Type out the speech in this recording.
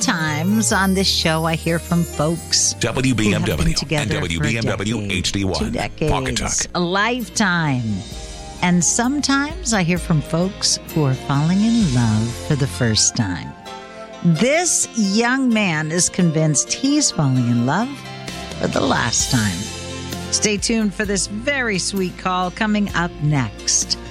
sometimes on this show I hear from folks WBMW together and WBMW HD1. 2 decades, Pocket Talk. a lifetime. And sometimes I hear from folks who are falling in love for the first time. This young man is convinced he's falling in love for the last time. Stay tuned for this very sweet call coming up next.